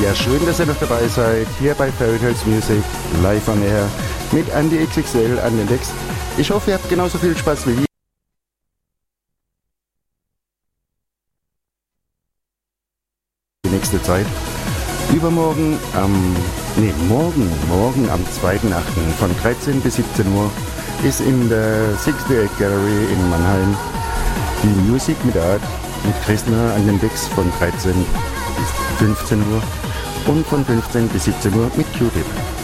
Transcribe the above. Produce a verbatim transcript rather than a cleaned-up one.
Ja, schön, dass ihr noch dabei seid, hier bei Fairy Tales Music, live on air, mit Andy X X L an den Decks. Ich hoffe, ihr habt genauso viel Spaß wie wir. Die nächste Zeit. Übermorgen am, nee, morgen, morgen am zweiten achten von dreizehn bis siebzehn Uhr ist in der achtundsiebzig Gallery in Mannheim die Music mit Art mit Christner an den Decks von dreizehn bis fünfzehn Uhr und von fünfzehn bis siebzehn Uhr mit Q-Tip.